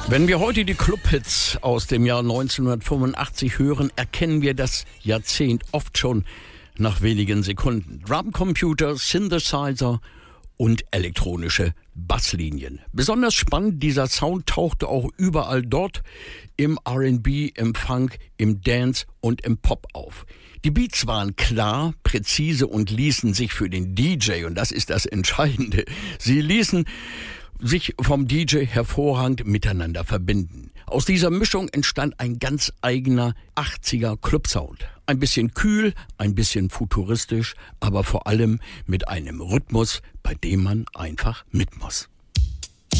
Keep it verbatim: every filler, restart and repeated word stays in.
Wenn wir heute die Clubhits aus dem Jahr neunzehnhundertfünfundachtzig hören, erkennen wir das Jahrzehnt oft schon nach wenigen Sekunden. Drumcomputer, Synthesizer und elektronische Basslinien. Besonders spannend, dieser Sound tauchte auch überall dort im R and B, im Funk, im Dance und im Pop auf. Die Beats waren klar, präzise und ließen sich für den D J, und das ist das Entscheidende, sie ließen sich vom D J hervorragend miteinander verbinden. Aus dieser Mischung entstand ein ganz eigener achtziger Clubsound. Ein bisschen kühl, ein bisschen futuristisch, aber vor allem mit einem Rhythmus, bei dem man einfach mit muss.